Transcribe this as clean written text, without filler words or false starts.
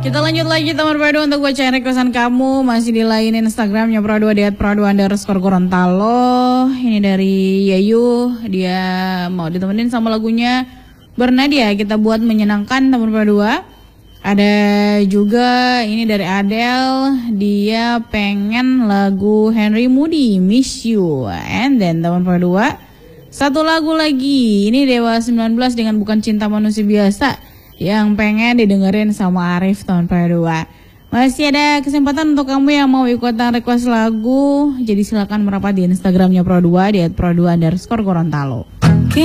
Kita lanjut lagi teman Pro2 untuk bacain requestan kamu. Masih dilainin Instagramnya Pro2 @pro2_Gorontalo. Ini dari Yayu. Dia mau ditemenin sama lagunya Bernadia. Kita buat menyenangkan teman Pro2. Ada juga ini dari Adele. Dia pengen lagu Henry Moody, Miss You. And then teman Pro2, satu lagu lagi. Ini Dewa 19 dengan Bukan Cinta Manusia Biasa, yang pengen didengerin sama Arif tahun Pro2. Masih ada kesempatan untuk kamu yang mau ikutan request lagu. Jadi silakan merapat di Instagramnya Pro2 @pro2_Gorontalo.